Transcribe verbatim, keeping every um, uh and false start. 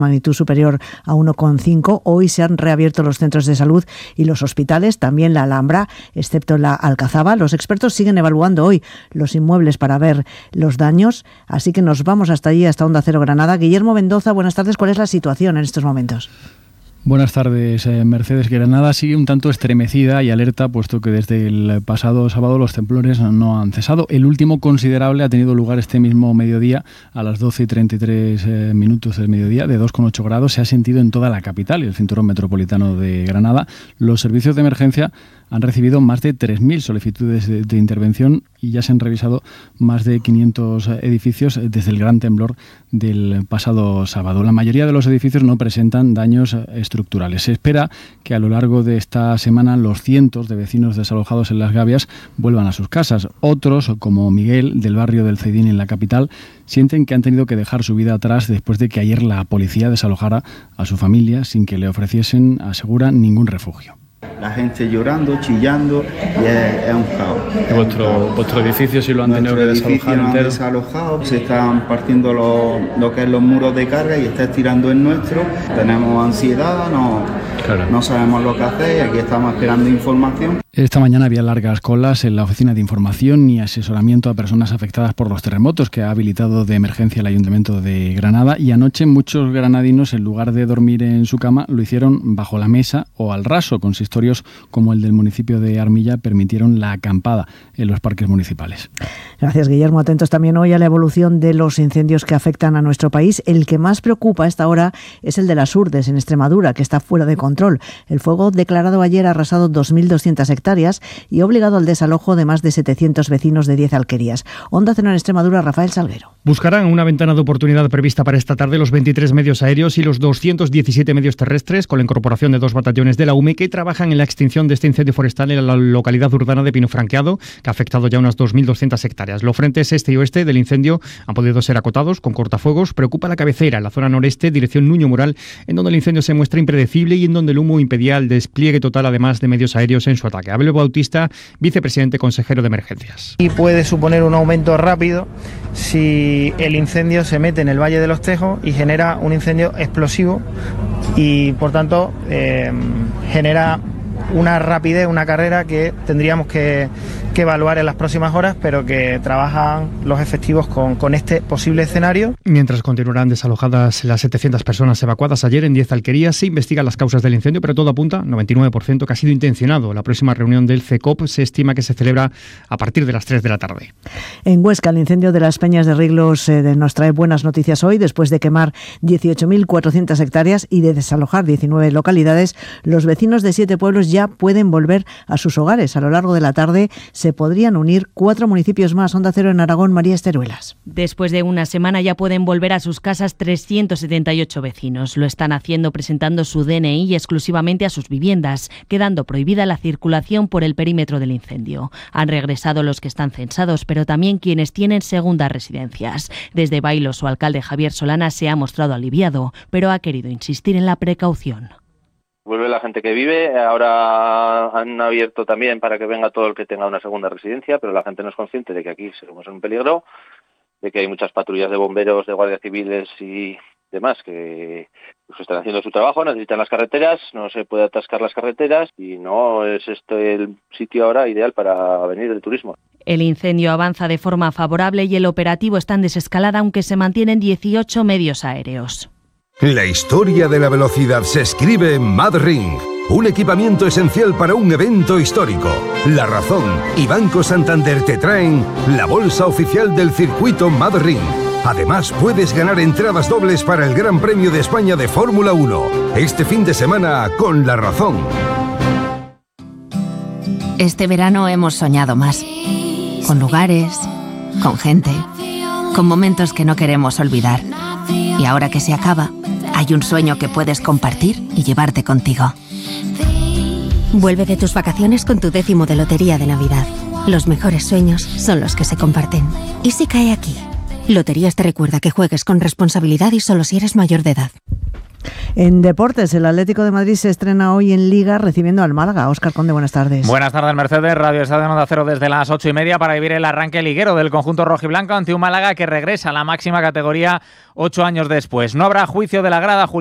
magnitud superior a uno coma cinco. Hoy se han reabierto los centros de salud y los hospitales, también la Alhambra, excepto la Alcazaba. Los expertos siguen evaluando hoy los inmuebles para ver los daños, así que nos vamos hasta allí, hasta Onda Cero Granada. Guillermo Mendoza, buenas tardes. ¿Cuál es la situación en estos momentos? Buenas tardes, eh, Mercedes. Granada sigue un tanto estremecida y alerta, puesto que desde el pasado sábado los temblores no han cesado. El último considerable ha tenido lugar este mismo mediodía, a las doce y treinta y tres eh, minutos del mediodía, de dos coma ocho grados. Se ha sentido en toda la capital y el cinturón metropolitano de Granada. Los servicios de emergencia han recibido más de tres mil solicitudes de, de intervención y ya se han revisado más de quinientos edificios desde el gran temblor del pasado sábado. La mayoría de los edificios no presentan daños estructurales. Se espera que a lo largo de esta semana los cientos de vecinos desalojados en Las Gavias vuelvan a sus casas. Otros, como Miguel, del barrio del Ceidín en la capital, sienten que han tenido que dejar su vida atrás después de que ayer la policía desalojara a su familia sin que le ofreciesen, asegura, ningún refugio. La gente llorando, chillando, y es, es un caos. ¿Y vuestro, vuestro edificio sí lo han tenido que desalojar entero? entero? Desalojado, se están partiendo lo, lo que es los muros de carga y está estirando el nuestro. Tenemos ansiedad, no, claro. no sabemos lo que hacer y aquí estamos esperando información. Esta mañana había largas colas en la oficina de información y asesoramiento a personas afectadas por los terremotos que ha habilitado de emergencia el Ayuntamiento de Granada, y anoche muchos granadinos, en lugar de dormir en su cama, lo hicieron bajo la mesa o al raso. Consistorios como el del municipio de Armilla permitieron la acampada en los parques municipales. Gracias, Guillermo. Atentos también hoy a la evolución de los incendios que afectan a nuestro país. El que más preocupa a esta hora es el de las Urdes, en Extremadura, que está fuera de control. El fuego declarado ayer ha arrasado dos mil doscientas hectáreas y obligado al desalojo de más de setecientos vecinos de diez alquerías. Onda Cero en Extremadura, Rafael Salguero. Buscarán una ventana de oportunidad prevista para esta tarde los veintitrés medios aéreos y los doscientos diecisiete medios terrestres, con la incorporación de dos batallones de la U M E que trabajan en la extinción de este incendio forestal en la localidad urbana de Pino Franqueado, que ha afectado ya unas dos mil doscientas hectáreas. Los frentes este y oeste del incendio han podido ser acotados con cortafuegos. Preocupa la cabecera, en la zona noreste, dirección Nuño Mural, en donde el incendio se muestra impredecible y en donde el humo impedía el despliegue total, además de medios aéreos en su ataque. Abel Bautista, vicepresidente consejero de emergencias. Y puede suponer un aumento rápido si el incendio se mete en el Valle de los Tejos y genera un incendio explosivo y, por tanto, eh, genera una rapidez, una carrera que tendríamos que, que evaluar en las próximas horas, pero que trabajan los efectivos con, con este posible escenario. Mientras continuarán desalojadas las setecientas personas evacuadas ayer en diez alquerías, se investigan las causas del incendio, pero todo apunta, noventa y nueve por ciento, que ha sido intencionado. La próxima reunión del C E C O P se estima que se celebra a partir de las tres de la tarde. En Huesca, el incendio de las Peñas de Riglos eh, nos trae buenas noticias hoy. Después de quemar dieciocho mil cuatrocientas hectáreas y de desalojar diecinueve localidades, los vecinos de siete pueblos ya pueden volver a sus hogares. A lo largo de la tarde se podrían unir cuatro municipios más. Onda Cero en Aragón, María Esteruelas. Después de una semana ya pueden volver a sus casas trescientos setenta y ocho vecinos. Lo están haciendo presentando su D N I exclusivamente a sus viviendas, quedando prohibida la circulación por el perímetro del incendio. Han regresado los que están censados, pero también quienes tienen segundas residencias. Desde Bailos, su alcalde Javier Solana se ha mostrado aliviado, pero ha querido insistir en la precaución. Vuelve la gente que vive, ahora han abierto también para que venga todo el que tenga una segunda residencia, pero la gente no es consciente de que aquí somos en un peligro, de que hay muchas patrullas de bomberos, de guardias civiles y demás que pues, están haciendo su trabajo, necesitan las carreteras, no se puede atascar las carreteras y no es este el sitio ahora ideal para venir de turismo. El incendio avanza de forma favorable y el operativo está en desescalada, aunque se mantienen dieciocho medios aéreos. La historia de la velocidad se escribe en MadRing, un equipamiento esencial para un evento histórico. La Razón y Banco Santander te traen la bolsa oficial del circuito MadRing. Además, puedes ganar entradas dobles para el Gran Premio de España de Fórmula uno, este fin de semana con La Razón. Este verano hemos soñado más, con lugares, con gente, con momentos que no queremos olvidar. Y ahora que se acaba, hay un sueño que puedes compartir y llevarte contigo. Vuelve de tus vacaciones con tu décimo de Lotería de Navidad. Los mejores sueños son los que se comparten. ¿Y si cae aquí? Loterías te recuerda que juegues con responsabilidad y solo si eres mayor de edad. En deportes, el Atlético de Madrid se estrena hoy en Liga recibiendo al Málaga. Óscar Conde, buenas tardes. Buenas tardes, Mercedes. Radio Estadio Onda Cero desde las ocho y media para vivir el arranque liguero del conjunto rojiblanco ante un Málaga que regresa a la máxima categoría ocho años después. No habrá juicio de la grada.